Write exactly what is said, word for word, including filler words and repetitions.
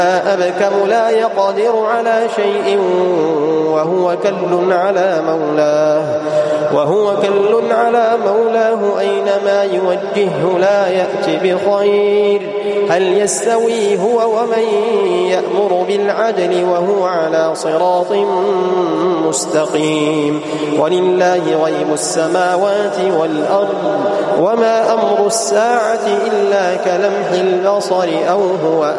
أبكم لا يقدر على شيء وهو كل على مولاه وهو كل على مولاه أينما يوجهه لا يأتي بخير هل يستوي هو ومن يأمر بالعدل وهو على صراط مستقيم ولله غيب السماوات والأرض وما أمر الساعة إلا كلمح البصر أو هو